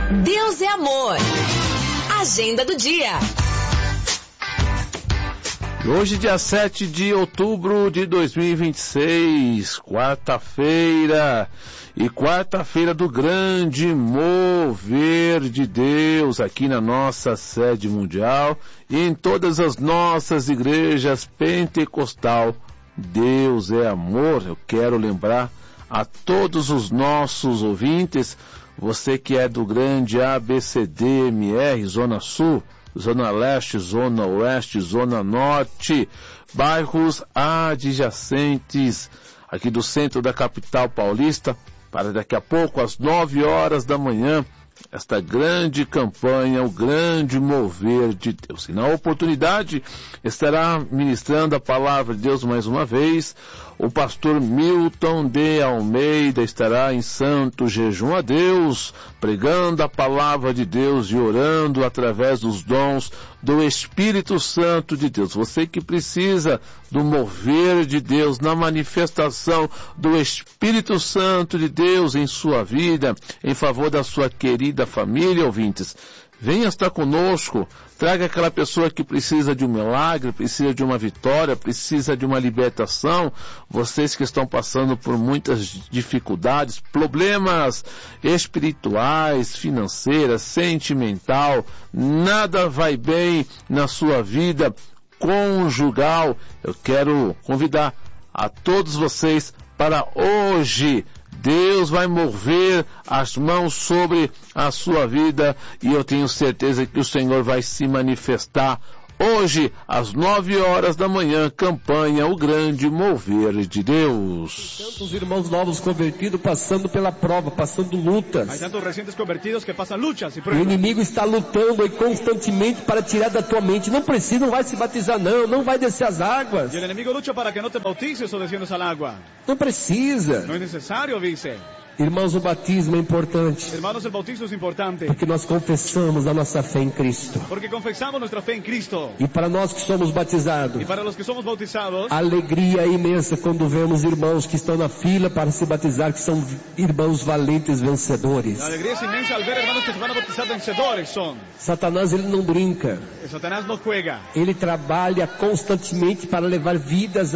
Deus é amor. Agenda do dia. Hoje, dia 7 de outubro de 2026, quarta-feira, e quarta-feira do grande mover de Deus aqui na nossa sede mundial e em todas as nossas igrejas pentecostal. Deus é amor. Eu quero lembrar a todos os nossos ouvintes, você que é do grande ABCDMR, Zona Sul, Zona Leste, Zona Oeste, Zona Norte, bairros adjacentes aqui do centro da capital paulista, para daqui a pouco, às 9 horas da manhã, esta grande campanha, o grande mover de Deus. E na oportunidade estará ministrando a palavra de Deus mais uma vez, o pastor Milton de Almeida estará em santo jejum a Deus, pregando a palavra de Deus e orando através dos dons do Espírito Santo de Deus. Você que precisa do mover de Deus, na manifestação do Espírito Santo de Deus em sua vida, em favor da sua querida família, ouvintes, venha estar conosco, traga aquela pessoa que precisa de um milagre, precisa de uma vitória, precisa de uma libertação, vocês que estão passando por muitas dificuldades, problemas espirituais, financeiras, sentimental, nada vai bem na sua vida conjugal. Eu quero convidar a todos vocês para hoje. Deus vai mover as mãos sobre a sua vida e eu tenho certeza que o Senhor vai se manifestar hoje, às 9 horas da manhã, campanha O Grande Mover de Deus. Tantos irmãos novos convertidos passando pela prova, passando lutas. Hay tantos recientes convertidos que pasan luchas y O pruebas. inimigo está lutando aí constantemente para tirar da tua mente. Não precisa, não vai se batizar não vai descer as águas. Y el enemigo lucha para que no te bautices o desciendas al agua. Não precisa. No es necesario, dice. Irmãos, o batismo é importante. Hermanos, el bautismo es importante. Porque nós confessamos a nossa fé em Cristo. Porque confesamos nuestra fe en Cristo. E para nós que somos batizados, Y para los que somos bautizados, a alegria é imensa quando vemos irmãos que estão na fila para se batizar, que são irmãos valentes vencedores. la alegría es inmensa al ver hermanos que se van a bautizar vencedores son. Satanás, ele não brinca. Satanás no juega. Ele trabalha constantemente para levar vidas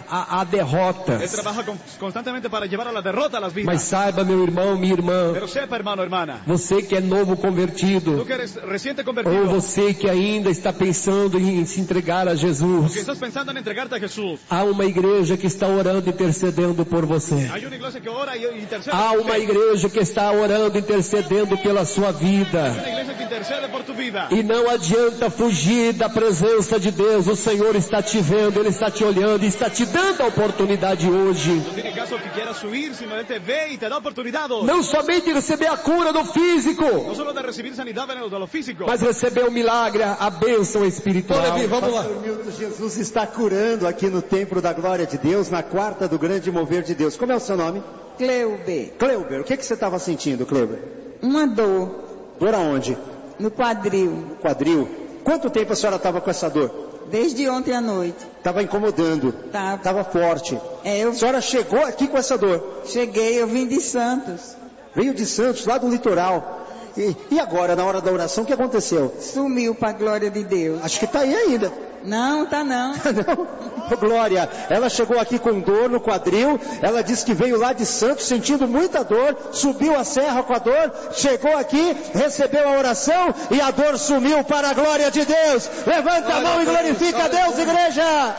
à derrota. Él trabaja constantemente para llevar a la derrota a las Mas vidas. saiba, meu irmão, minha irmã, Pero sepa, hermano, hermana, você que é novo convertido, tú que eres reciente ou convertido, você que ainda está pensando em se entregar a que Jesus, estás pensando en entregarte a Jesús, há uma igreja que está orando e intercedendo por você. hay una iglesia que ora y intercede Há por uma ti. igreja que está orando e intercedendo pela sua vida. Hay una iglesia que intercede por tu vida. E não adianta fugir da presença de Deus. O Senhor está te vendo, Ele está te olhando e está te dando a oportunidade hoje. No tiene caso que quieras huir, sino Él te ve y te da oportunidad. Não somente receber a cura do físico, No solo de recibir sanidad de lo físico, mas receber o milagre, a bênção espiritual. Vamos lá. Pastor Milton, Jesus está curando aqui no Templo da Glória de Deus, na quarta do grande mover de Deus. Como é o seu nome? Cleuber, Cleuber. O que você estava sentindo, Cleuber? uma dor Dor aonde? no quadril, No quadril. Quanto tempo a senhora estava com essa dor? desde ontem à noite. Estava incomodando. Tá. Estava forte. Eu A senhora chegou aqui com essa dor. cheguei, eu vim de Santos, Veio de Santos, lá do litoral. E agora, na hora da oração, o que aconteceu? sumiu para a glória de Deus. Acho que está aí ainda. Não, tá não. Não? Ô, Glória, ela chegou aqui com dor no quadril, ela disse que veio lá de Santos sentindo muita dor, subiu a serra com a dor, chegou aqui, recebeu a oração e a dor sumiu para a glória de Deus. Levanta a mão e glorifica a Deus, igreja!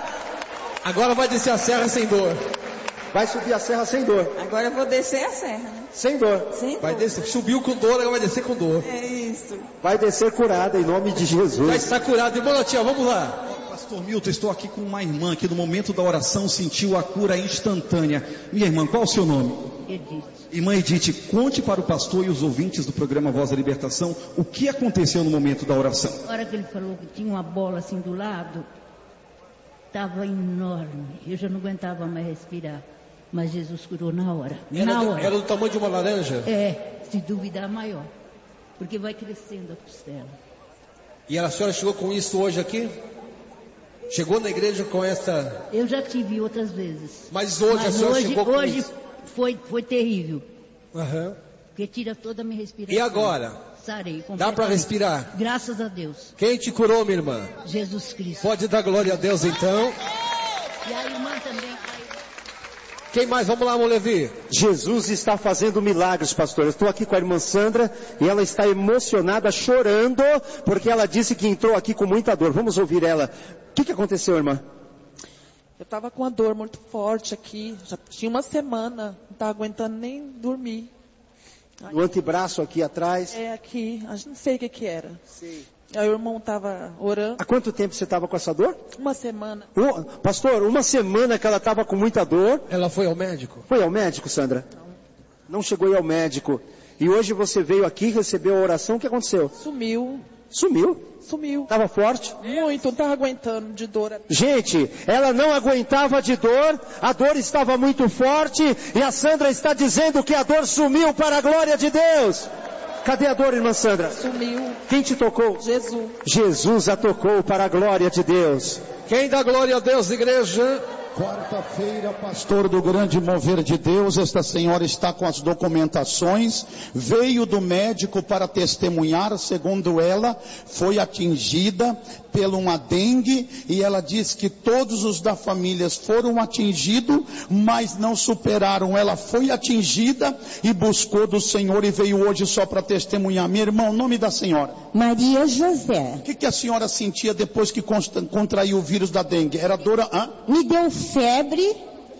Agora vai descer a serra sem dor. Vai subir a serra sem dor, Agora eu vou descer a serra, né? sem dor. Sem Vai dor. descer, subiu com dor, agora vai descer com dor. É isso. Vai descer curada em nome de Já Jesus. está curado. Irmão, tia, vamos lá. Pastor Milton, estou aqui com uma irmã que no momento da oração sentiu a cura instantânea. Minha irmã, qual o seu nome? Edith. Irmã Edith, conte para o pastor e os ouvintes do programa Voz da Libertação o que aconteceu no momento da oração. Na hora que ele falou que tinha uma bola assim do lado, estava enorme. Eu já não aguentava mais respirar. Mas Jesus curou na hora. Na hora. Era do tamanho de uma laranja? É, se duvidar, maior. Porque vai crescendo a costela. E a senhora chegou com isso hoje aqui? Chegou na igreja com essa... Eu já tive outras vezes. Mas hoje a senhora chegou com hoje isso? foi terrível. Aham. Porque tira toda a minha respiração. E agora? Sarei. Dá para respirar? Graças a Deus. Quem te curou, minha irmã? Jesus Cristo. Pode dar glória a Deus então. E a irmã também. Quem mais? Vamos lá, Molevi. Jesus está fazendo milagres, pastor. Eu estou aqui com a irmã Sandra e ela está emocionada, chorando, porque ela disse que entrou aqui com muita dor. Vamos ouvir ela. O que aconteceu, irmã? Eu estava com uma dor muito forte aqui. Já tinha uma semana. Não estava aguentando nem dormir. No antebraço aqui atrás? É, aqui. Não sei o que era. Sim. Aí o irmão estava orando. Há quanto tempo você estava com essa dor? Uma semana. Pastor, uma semana que ela estava com muita dor. Ela foi ao médico? Foi ao médico, Sandra? Não chegou a ir ao médico. E hoje você veio aqui, recebeu a oração, o que aconteceu? Sumiu. Sumiu? Sumiu. Estava forte? Muito, não estava aguentando de dor. Gente, ela não aguentava de dor, a dor estava muito forte, e a Sandra está dizendo que a dor sumiu para a glória de Deus. Cadê a dor, irmã Sandra? Sumiu. Quem te tocou? Jesus. Jesus a tocou para a glória de Deus. Quem dá glória a Deus, igreja? Quarta-feira, pastor do Grande Mover de Deus, esta senhora está com as documentações, veio do médico para testemunhar, segundo ela, foi atingida pela uma dengue, e ela diz que todos os da família foram atingidos, mas não superaram. Ela foi atingida e buscou do Senhor e veio hoje só para testemunhar. Minha irmã, o nome da senhora? Maria José. O que a senhora sentia depois que contraiu o vírus da dengue? Era dor? Me deu febre,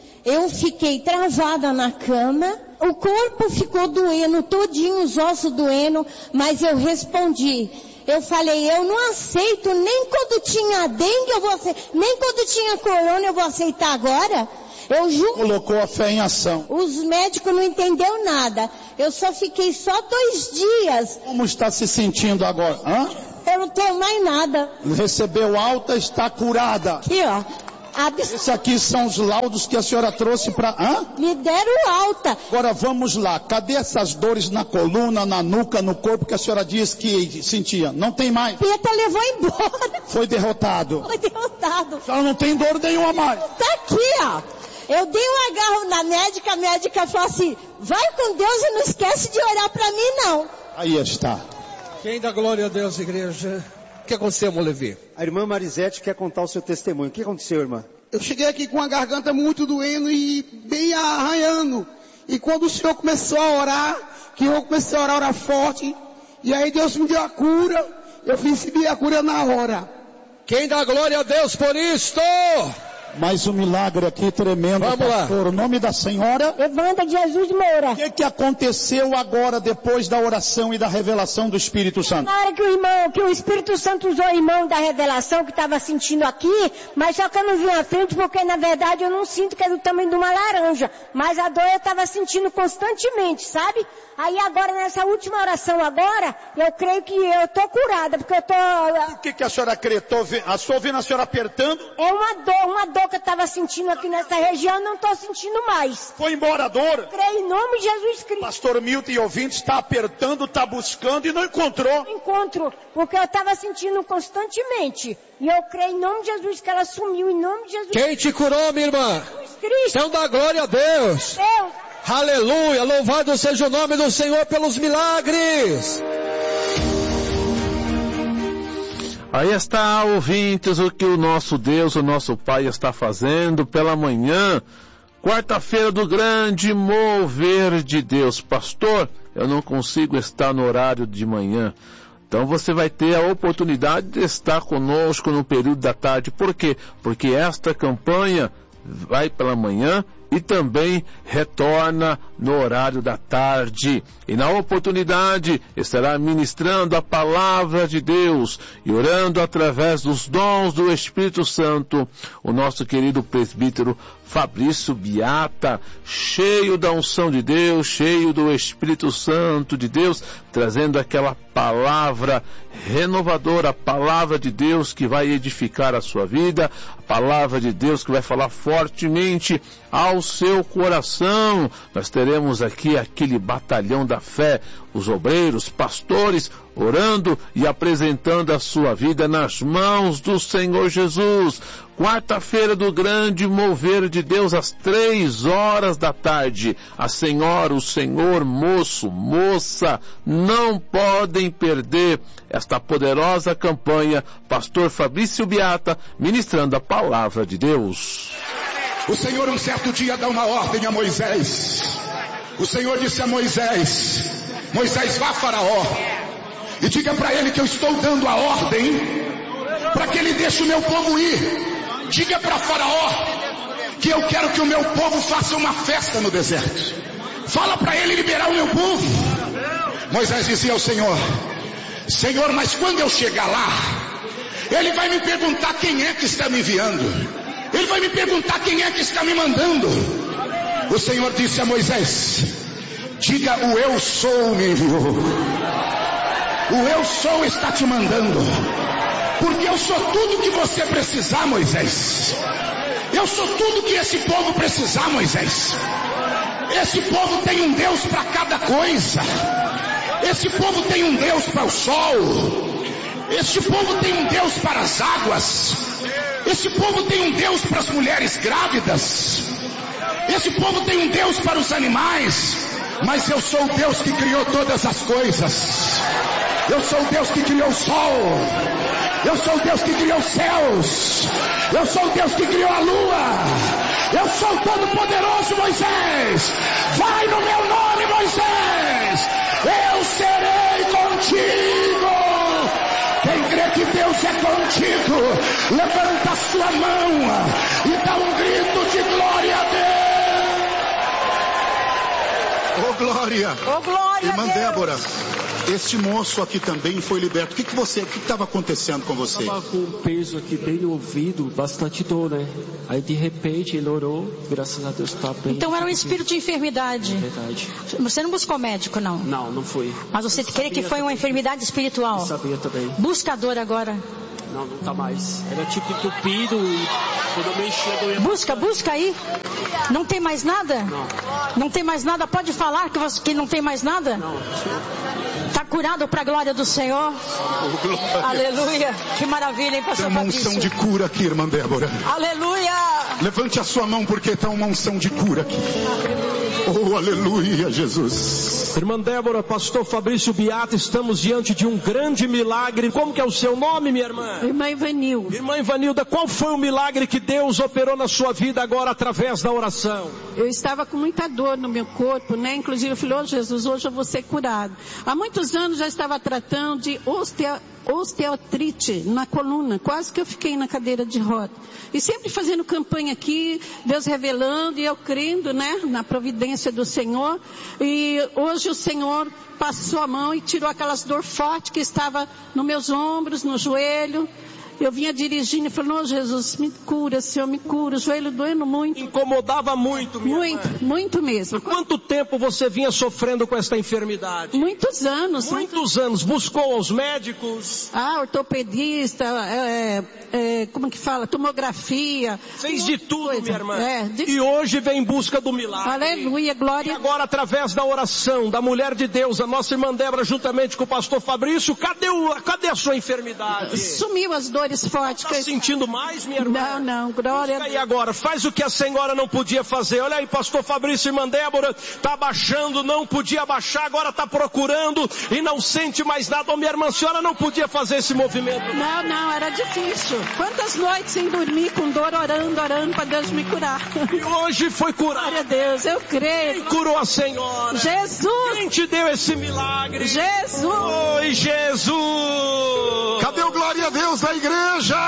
eu fiquei travada na cama, o corpo ficou doendo, todinho, os ossos doendo, mas eu respondi. Eu falei, eu não aceito, nem quando tinha dengue eu vou aceitar, nem quando tinha corona eu vou aceitar agora. Eu juro. Colocou a fé em ação. Os médicos não entenderam nada. Eu só fiquei só 2 dias. Como está se sentindo agora? Eu não tenho mais nada. Recebeu alta, está curada. Aqui, ó. Esses aqui são os laudos que a senhora trouxe para... Me deram alta. Agora vamos lá. Cadê essas dores na coluna, na nuca, no corpo que a senhora disse que sentia? Não tem mais. Peta levou embora. Foi derrotado. Foi derrotado. A senhora não tem dor nenhuma mais. Tá aqui, ó. Eu dei um agarro na médica, a médica falou assim, vai com Deus e não esquece de orar para mim, não. Aí está. Quem dá glória a Deus, igreja? O que aconteceu, Molevi? A irmã Marisete quer contar o seu testemunho. O que aconteceu, irmã? Eu cheguei aqui com a garganta muito doendo e bem arranhando. E quando o Senhor começou a orar, que eu comecei a orar forte, e aí Deus me deu a cura, eu recebi a cura na hora. Quem dá glória a Deus por isto? Mais um milagre aqui tremendo. Vamos pastor. lá. O nome da senhora? Evandra de Jesus Moura. O que aconteceu agora depois da oração e da revelação do Espírito Santo? Na hora que o Espírito Santo usou o irmão da revelação que estava sentindo aqui, mas só que eu não vi na frente porque na verdade eu não sinto que é do tamanho de uma laranja, mas a dor eu estava sentindo constantemente, sabe? Aí agora nessa última oração agora, eu creio que eu estou curada, porque eu estou... O que a senhora crê? Estou ouvindo a senhora apertando? É uma dor que eu estava sentindo aqui nessa região, não estou sentindo mais. Foi embora a dor? Creio em nome de Jesus Cristo. Pastor Milton e ouvintes, está apertando, está buscando e não encontrou. Não encontro, porque eu estava sentindo constantemente. E eu creio em nome de Jesus que ela sumiu, em nome de Jesus. Quem te curou, minha irmã? Jesus Cristo. Então dá glória a Deus. Deus. Aleluia, louvado seja o nome do Senhor pelos milagres. Aí está, ouvintes, o que o nosso Deus, o nosso Pai está fazendo pela manhã, quarta-feira do grande mover de Deus. Pastor, eu não consigo estar no horário de manhã. Então você vai ter a oportunidade de estar conosco no período da tarde. Por quê? Porque esta campanha vai pela manhã e também retorna no horário da tarde. E na oportunidade estará ministrando a palavra de Deus e orando através dos dons do Espírito Santo o nosso querido presbítero Fabrício Biata, cheio da unção de Deus, cheio do Espírito Santo de Deus, trazendo aquela palavra renovadora, a palavra de Deus que vai edificar a sua vida, a palavra de Deus que vai falar fortemente ao ao seu coração. Nós teremos aqui aquele batalhão da fé, os obreiros, pastores, orando e apresentando a sua vida nas mãos do Senhor Jesus. Quarta-feira do grande mover de Deus, às 3 da tarde. A senhora, o senhor, moço, moça, não podem perder esta poderosa campanha. Pastor Fabrício Beata, ministrando a palavra de Deus. O Senhor um certo dia dá uma ordem a Moisés. O Senhor disse a Moisés: Moisés, vá a Faraó e diga para ele que eu estou dando a ordem para que ele deixe o meu povo ir. Diga para Faraó que eu quero que o meu povo faça uma festa no deserto. Fala para ele liberar o meu povo. Moisés dizia ao Senhor: Senhor, mas quando eu chegar lá, ele vai me perguntar quem é que está me enviando. Ele vai me perguntar quem é que está me mandando. O Senhor disse a Moisés: diga, o eu sou me enviou. O eu sou está te mandando. Porque eu sou tudo que você precisar, Moisés. Eu sou tudo que esse povo precisar, Moisés. Esse povo tem um Deus para cada coisa. Esse povo tem um Deus para o sol. Este povo tem um Deus para as águas. Esse povo tem um Deus para as mulheres grávidas. Esse povo tem um Deus para os animais. Mas eu sou o Deus que criou todas as coisas. Eu sou o Deus que criou o sol. Eu sou o Deus que criou os céus. Eu sou o Deus que criou a lua. Eu sou o Todo-Poderoso, Moisés. Vai no meu nome, Moisés. Eu serei contigo. Quem crê que Deus é contigo, levanta a sua mão e dá um grito de glória a Deus. Oh glória. Oh glória. Irmã Débora, este moço aqui também foi liberto. O que estava acontecendo com você? Estava com um peso aqui bem no ouvido, bastante dor, né? Aí de repente ele orou, graças a Deus está bem. Então era um espírito de enfermidade. Verdade. Você não buscou médico, não? Não, não fui. Mas você crê que foi uma enfermidade espiritual? Eu sabia também. Buscador agora. Não, não tá mais. Era tipo entupido e quando eu mexia doía. Busca aí. Não tem mais nada? Não. Não tem mais nada? Pode falar que não tem mais nada? Não. Está curado para a glória do Senhor? Oh, glória. Aleluia. Que maravilha, hein, pastor Tem uma Fabrício? unção de cura aqui, irmã Débora. Aleluia. Levante a sua mão porque está uma unção de cura aqui. Oh, aleluia, Jesus. Irmã Débora, pastor Fabrício Beata, estamos diante de um grande milagre. Como que é o seu nome, minha irmã? Irmã Ivanilda. Irmã Ivanilda, qual foi o milagre que Deus operou na sua vida agora através da oração? Eu estava com muita dor no meu corpo, né? Inclusive eu falei, oh Jesus, hoje eu vou ser curado. Há muitos anos já estava tratando de osteoartrite na coluna. Quase que eu fiquei na cadeira de roda. E sempre fazendo campanha aqui, Deus revelando e eu crendo, né? Na providência do Senhor. E hoje o Senhor passou a mão e tirou aquelas dor forte que estava nos meus ombros, no joelho. Eu vinha dirigindo e falei, não, Jesus, me cura, Senhor, me cura. O joelho doendo muito. Incomodava muito, minha irmã. Muito mesmo. Há quanto tempo você vinha sofrendo com esta enfermidade? Muitos anos. Muitos anos. Buscou aos médicos? Ortopedista, como que fala? Tomografia. Fez de tudo, minha irmã. E E hoje vem em busca do milagre. Aleluia, glória. E agora, através da oração da mulher de Deus, a nossa irmã Débora, juntamente com o pastor Fabrício, cadê a sua enfermidade? Sumiu as dores fortes. Está sentindo mais, minha irmã? Não, glória. E agora, faz o que a senhora não podia fazer. Olha aí, pastor Fabrício e irmã Débora, está abaixando, não podia abaixar, agora está procurando e não sente mais nada. Ô, minha irmã, a senhora não podia fazer esse movimento. Não, era difícil. Quantas noites sem dormir, com dor, orando para Deus me curar. E hoje foi curado. Glória a Deus, eu creio. Quem curou a senhora? Jesus. Quem te deu esse milagre? Jesus. Oi, Jesus. Cadê o glória a Deus da igreja?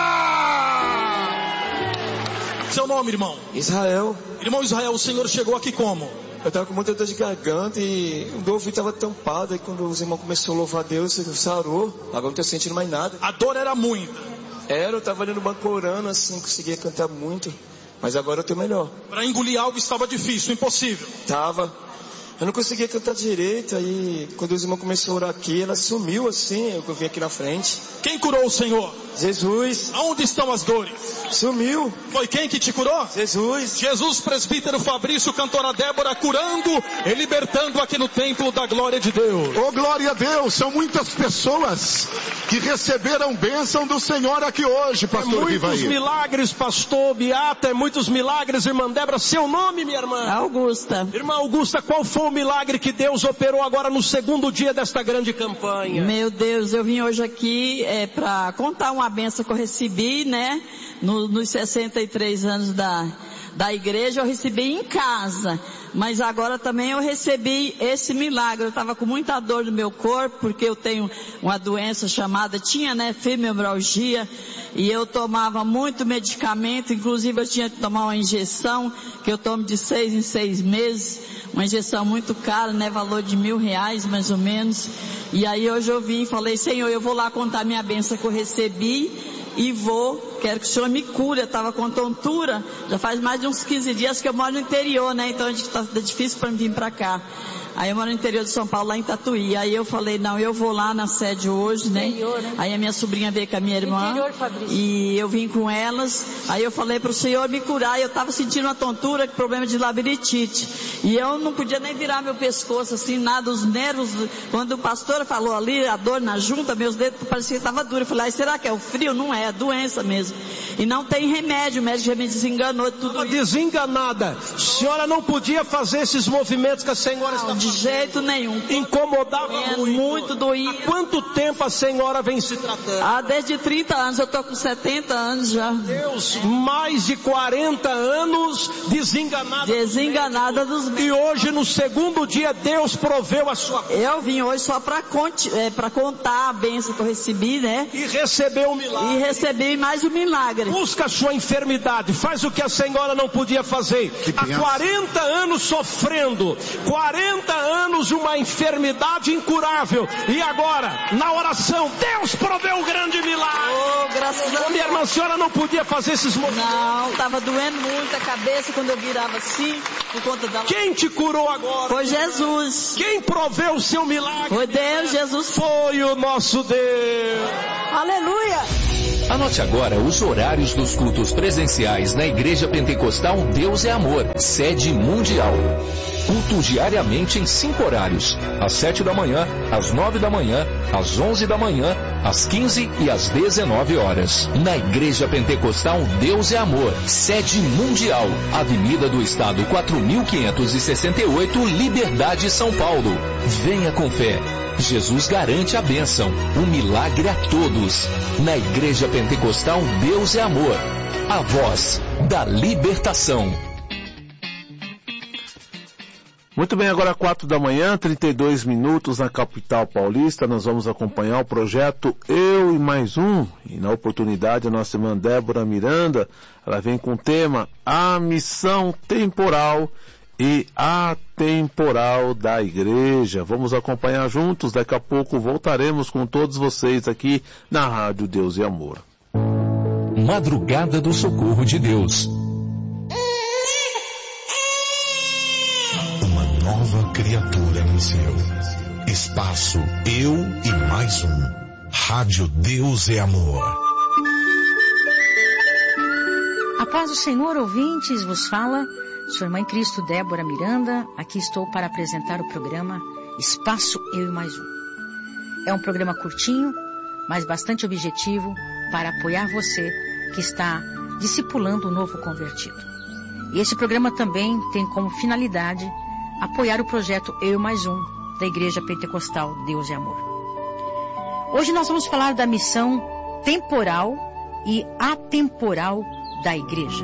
Seu nome, irmão? Israel. Irmão Israel, o senhor chegou aqui como? Eu estava com muita dor de garganta e o meu ouvido estava tampado. E quando os irmãos começaram a louvar a Deus, sarou. Agora não estou sentindo mais nada. A dor era muita? Eu estava ali no banco orando, assim, conseguia cantar muito. Mas agora eu estou melhor. Para engolir algo estava difícil, impossível? Tava. Eu não conseguia cantar direito, aí quando os irmãos começaram a orar aqui, ela sumiu assim, eu vim aqui na frente. Quem curou o Senhor? Jesus. Aonde estão as dores? Sumiu. Foi quem que te curou? Jesus. Jesus, presbítero Fabrício, cantora Débora, curando e libertando aqui no templo da glória de Deus. Oh, glória a Deus, são muitas pessoas que receberam bênção do Senhor aqui hoje, pastor Rivaí. Muitos milagres, pastor Beata, muitos milagres, irmã Débora. Seu nome, minha irmã? Augusta. Irmã Augusta, qual foi o milagre que Deus operou agora no segundo dia desta grande campanha? Meu Deus, eu vim hoje aqui para contar uma benção que eu recebi, né? Nos 63 anos da igreja, eu recebi em casa. Mas agora também eu recebi esse milagre. Eu estava com muita dor no meu corpo, porque eu tenho uma doença fibromialgia, e eu tomava muito medicamento, inclusive eu tinha que tomar uma injeção, que eu tomo de 6 em 6 meses, uma injeção muito cara, né, valor de R$1.000 mais ou menos. E aí hoje eu vim e falei, Senhor, eu vou lá contar minha bênção que eu recebi, e quero que o Senhor me cure. Eu estava com tontura, já faz mais de uns 15 dias que eu moro no interior, né, então tá difícil para mim vir para cá. Aí eu moro no interior de São Paulo, lá em Tatuí. Aí eu falei, não, eu vou lá na sede hoje, né? Interior, né? Aí a minha sobrinha veio com a minha irmã. Interior, Fabrício. E eu vim com elas. Aí eu falei para o Senhor me curar. E eu estava sentindo uma tontura, problema de labirintite. E eu não podia nem virar meu pescoço, assim, nada, os nervos. Quando o pastor falou ali, a dor na junta, meus dedos pareciam que estavam duros. Eu falei, será que é o frio? Não é, é doença mesmo. E não tem remédio, o médico já me desenganou tudo isso. Desenganada. A senhora não podia fazer esses movimentos que a senhora está fazendo. De jeito nenhum. Incomodava muito doído. Há quanto tempo a senhora vem se tratando? Desde 30 anos, eu estou com 70 anos já. Deus, mais de 40 anos desenganada dos médicos. E hoje, no segundo dia, Deus proveu a sua cura. Eu vim hoje só para contar a bênção que eu recebi, né? E recebeu o milagre. E recebi mais um milagre. Busca a sua enfermidade, faz o que a senhora não podia fazer. Há 40 anos sofrendo, 40 anos uma enfermidade incurável, e agora, na oração, Deus proveu um grande milagre. Oh, graças a Deus. Minha irmã, a senhora não podia fazer esses movimentos? Não, estava doendo muito a cabeça quando eu virava assim, por conta da... Quem te curou agora? Foi Jesus. Quem proveu o seu milagre? Foi Deus, Jesus. Foi o nosso Deus. Aleluia. Anote agora os horários dos cultos presenciais na Igreja Pentecostal Deus é Amor, sede mundial. Culto diariamente em 5 horários, às 7 da manhã, às 9 da manhã, às 11 da manhã, às 15 e às 19 horas. Na Igreja Pentecostal Deus é Amor, sede mundial, Avenida do Estado 4568, Liberdade, São Paulo. Venha com fé. Jesus garante a bênção, um milagre a todos. Na Igreja Pentecostal Deus é Amor, a voz da libertação. Muito bem, agora 4 da manhã, 32 minutos na capital paulista. Nós vamos acompanhar o projeto Eu e Mais Um. E na oportunidade a nossa irmã Débora Miranda, ela vem com o tema A Missão Temporal e Atemporal da Igreja. Vamos acompanhar juntos, daqui a pouco voltaremos com todos vocês aqui na Rádio Deus e Amor. Madrugada do Socorro de Deus. Uma nova criatura nasceu. Espaço Eu e Mais Um. Rádio Deus é Amor. A paz do Senhor, ouvintes, vos fala sua irmã em Cristo, Débora Miranda. Aqui estou para apresentar o programa Espaço Eu e Mais Um. É um programa curtinho, mas bastante objetivo para apoiar você que está discipulando o novo convertido. E esse programa também tem como finalidade apoiar o projeto Eu e Mais Um, da Igreja Pentecostal Deus é Amor. Hoje nós vamos falar da missão temporal e atemporal da Igreja.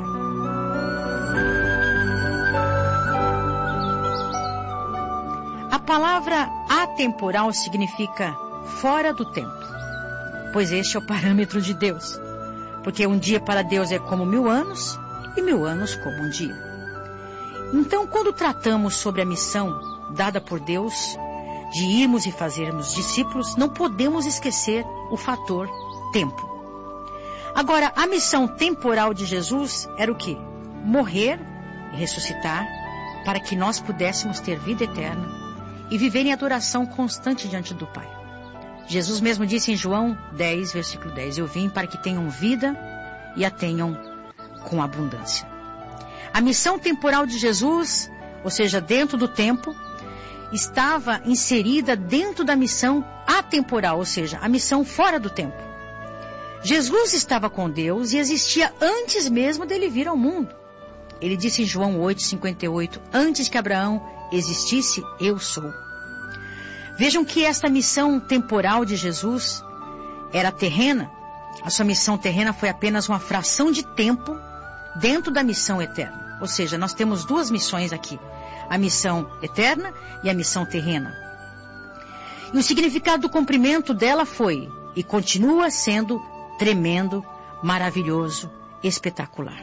A palavra atemporal significa fora do tempo, pois este é o parâmetro de Deus, porque um dia para Deus é como 1000 anos e 1000 anos como um dia. Então, quando tratamos sobre a missão dada por Deus de irmos e fazermos discípulos, não podemos esquecer o fator tempo. Agora, a missão temporal de Jesus era o quê? Morrer e ressuscitar para que nós pudéssemos ter vida eterna e viver em adoração constante diante do Pai. Jesus mesmo disse em João 10, versículo 10, eu vim para que tenham vida e a tenham com abundância. A missão temporal de Jesus, ou seja, dentro do tempo, estava inserida dentro da missão atemporal, ou seja, a missão fora do tempo. Jesus estava com Deus e existia antes mesmo dele vir ao mundo. Ele disse em João 8:58, antes que Abraão existisse, eu sou. Vejam que esta missão temporal de Jesus era terrena. A sua missão terrena foi apenas uma fração de tempo dentro da missão eterna. Ou seja, nós temos duas missões aqui. A missão eterna e a missão terrena. E o significado do cumprimento dela foi, e continua sendo, tremendo, maravilhoso, espetacular.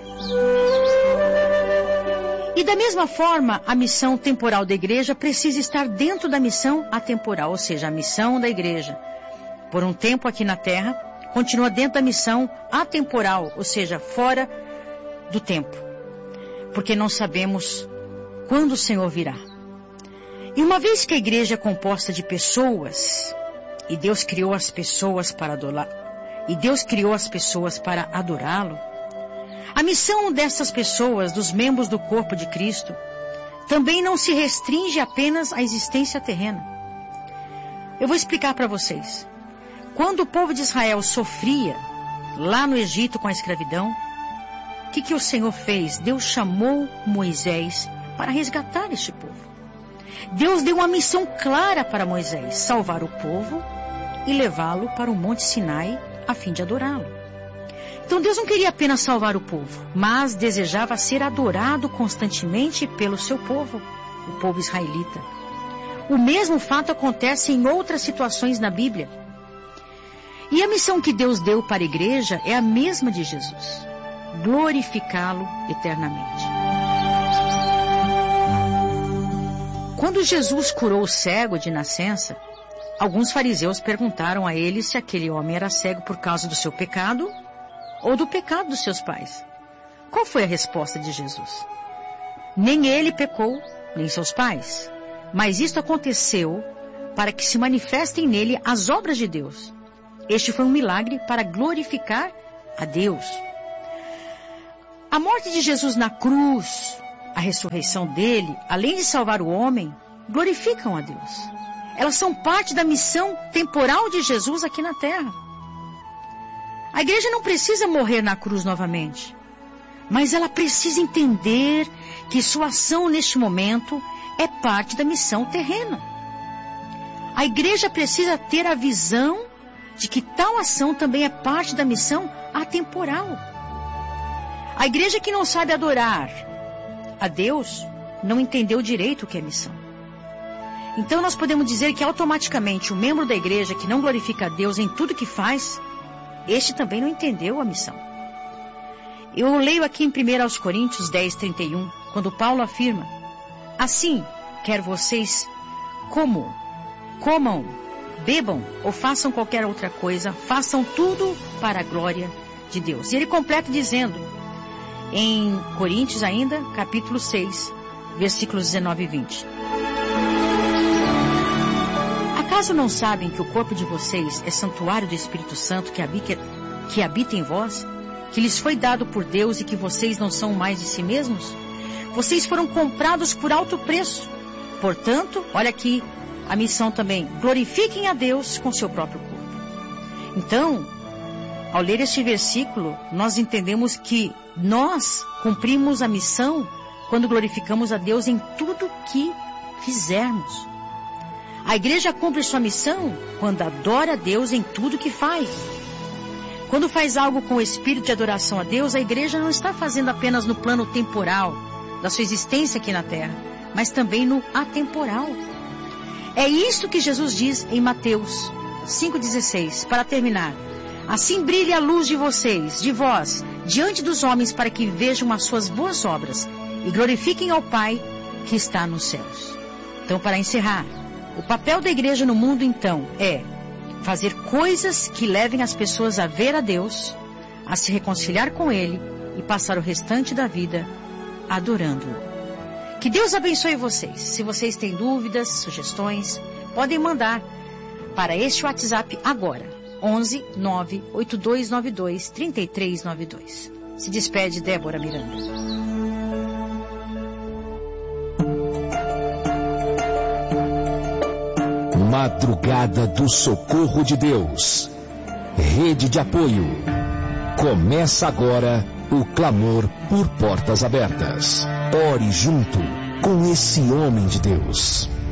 E da mesma forma, a missão temporal da igreja precisa estar dentro da missão atemporal, ou seja, a missão da igreja, por um tempo aqui na terra, continua dentro da missão atemporal, ou seja, fora do tempo, porque não sabemos quando o Senhor virá. E uma vez que a igreja é composta de pessoas, e Deus criou as pessoas para adorá-lo, a missão dessas pessoas, dos membros do corpo de Cristo, também não se restringe apenas à existência terrena. Eu vou explicar para vocês. Quando o povo de Israel sofria lá no Egito com a escravidão, o que o Senhor fez? Deus chamou Moisés para resgatar este povo. Deus deu uma missão clara para Moisés, salvar o povo e levá-lo para o Monte Sinai a fim de adorá-lo. Então Deus não queria apenas salvar o povo, mas desejava ser adorado constantemente pelo seu povo, o povo israelita. O mesmo fato acontece em outras situações na Bíblia. E a missão que Deus deu para a igreja é a mesma de Jesus: glorificá-lo eternamente. Quando Jesus curou o cego de nascença, alguns fariseus perguntaram a ele se aquele homem era cego por causa do seu pecado ou do pecado dos seus pais. Qual foi a resposta de Jesus? Nem ele pecou, nem seus pais, mas isto aconteceu para que se manifestem nele as obras de Deus. Este foi um milagre para glorificar a Deus. A morte de Jesus na cruz, a ressurreição dele, além de salvar o homem, glorificam a Deus. Elas são parte da missão temporal de Jesus aqui na terra. A igreja não precisa morrer na cruz novamente, mas ela precisa entender que sua ação neste momento é parte da missão terrena. A igreja precisa ter a visão de que tal ação também é parte da missão atemporal. A igreja que não sabe adorar a Deus não entendeu direito o que é missão. Então nós podemos dizer que automaticamente o membro da igreja que não glorifica a Deus em tudo que faz, este também não entendeu a missão. Eu leio aqui em 1 Coríntios 10:31, quando Paulo afirma: assim, quer vocês comam, bebam ou façam qualquer outra coisa, façam tudo para a glória de Deus. E ele completa dizendo, em Coríntios ainda, capítulo 6, versículos 19 e 20. Acaso não sabem que o corpo de vocês é santuário do Espírito Santo que habita em vós, que lhes foi dado por Deus e que vocês não são mais de si mesmos? Vocês foram comprados por alto preço. Portanto, olha aqui a missão também: glorifiquem a Deus com seu próprio corpo. Então, ao ler este versículo, nós entendemos que nós cumprimos a missão quando glorificamos a Deus em tudo que fizermos. A igreja cumpre sua missão quando adora a Deus em tudo que faz. Quando faz algo com o espírito de adoração a Deus, a igreja não está fazendo apenas no plano temporal da sua existência aqui na terra, mas também no atemporal. É isso que Jesus diz em Mateus 5,16, para terminar. Assim brilhe a luz de vocês, de vós, diante dos homens, para que vejam as suas boas obras e glorifiquem ao Pai que está nos céus. Então, para encerrar, o papel da igreja no mundo, então, é fazer coisas que levem as pessoas a ver a Deus, a se reconciliar com Ele e passar o restante da vida adorando-o. Que Deus abençoe vocês. Se vocês têm dúvidas, sugestões, podem mandar para este WhatsApp agora. 11 98292 3392. Se despede Débora Miranda. Madrugada do Socorro de Deus. Rede de apoio. Começa agora o clamor por portas abertas. Ore junto com esse homem de Deus.